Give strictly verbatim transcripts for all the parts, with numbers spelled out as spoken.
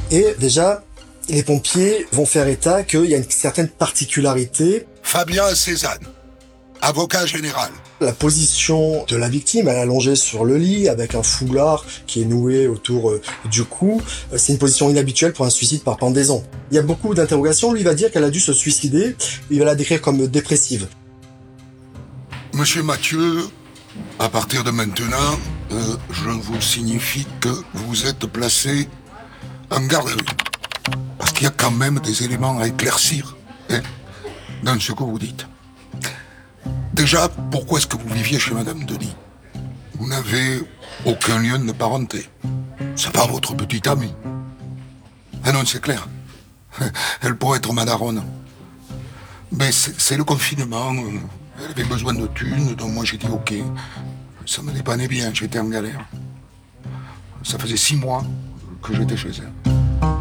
Et déjà, les pompiers vont faire état qu'il y a une certaine particularité. Fabien Cézanne, avocat général. La position de la victime, elle est allongée sur le lit avec un foulard qui est noué autour euh, du cou. Euh, c'est une position inhabituelle pour un suicide par pendaison. Il y a beaucoup d'interrogations. Lui, il va dire qu'elle a dû se suicider. Il va la décrire comme dépressive. Monsieur Mathieu, à partir de maintenant, euh, je vous signifie que vous êtes placé en garde à vue. Parce qu'il y a quand même des éléments à éclaircir hein, dans ce que vous dites. Déjà, pourquoi est-ce que vous viviez chez Madame Denis? Vous n'avez aucun lien de parenté. C'est pas votre petite amie. Ah non, c'est clair. Elle pourrait être ma daronne. Mais c'est, c'est le confinement. Elle avait besoin de thunes, donc moi j'ai dit ok. Ça me dépannait bien, j'étais en galère. Ça faisait six mois que j'étais chez elle.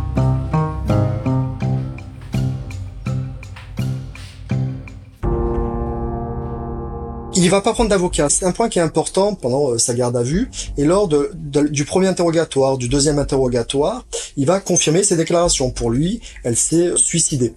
Il va pas prendre d'avocat. C'est un point qui est important pendant euh, sa garde à vue. Et lors de, de- du premier interrogatoire, du deuxième interrogatoire, il va confirmer ses déclarations. Pour lui, elle s'est suicidée.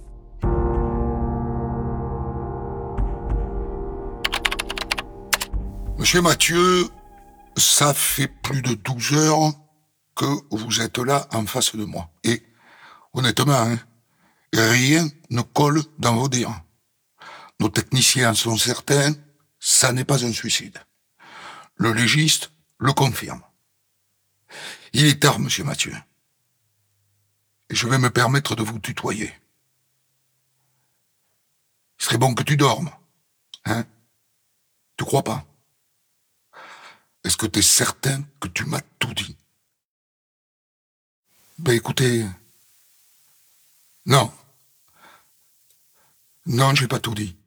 Monsieur Mathieu, ça fait plus de douze heures que vous êtes là en face de moi. Et honnêtement, hein, rien ne colle dans vos dires. Nos techniciens sont certains, ça n'est pas un suicide. Le légiste le confirme. Il est tard, monsieur Mathieu. Et je vais me permettre de vous tutoyer. Il serait bon que tu dormes. Hein? Tu crois pas? Est-ce que tu es certain que tu m'as tout dit? Ben écoutez... Non. Non, j'ai pas tout dit.